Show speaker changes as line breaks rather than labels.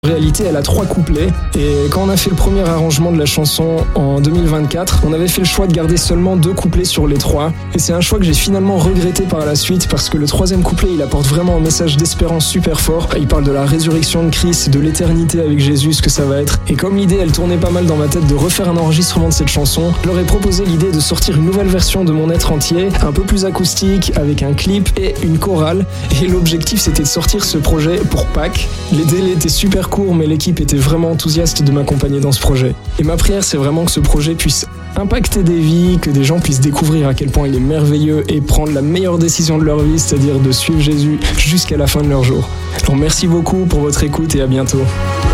En réalité, elle a 3 couplets et quand on a fait le premier arrangement de la chanson en 2024, on avait fait le choix de garder seulement 2 couplets sur les 3 et c'est un choix que j'ai finalement regretté par la suite parce que le 3e couplet, il apporte vraiment un message d'espérance super fort. Il parle de la résurrection de Christ, de l'éternité avec Jésus, ce que ça va être. Et comme l'idée, elle tournait pas mal dans ma tête de refaire un enregistrement de cette chanson, je leur ai proposé l'idée de sortir une nouvelle version de Mon être entier, un peu plus acoustique, avec un clip et une chorale. Et l'objectif, c'était de sortir ce projet pour Pâques. Les délais étaient super court, mais l'équipe était vraiment enthousiaste de m'accompagner dans ce projet. Et ma prière, c'est vraiment que ce projet puisse impacter des vies, que des gens puissent découvrir à quel point il est merveilleux et prendre la meilleure décision de leur vie, c'est-à-dire de suivre Jésus jusqu'à la fin de leur jour. Alors merci beaucoup pour votre écoute et à bientôt.